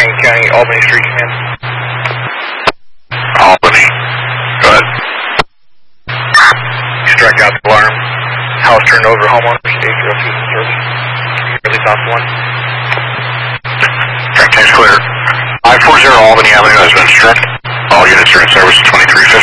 Rankin County, Albany Street Command. Albany. Go ahead. You strike out the alarm. House turned over, homeowners, 802 service. Release off 1. Track 10's clear. 540 Albany Avenue has been struck. All units are in service at 2350.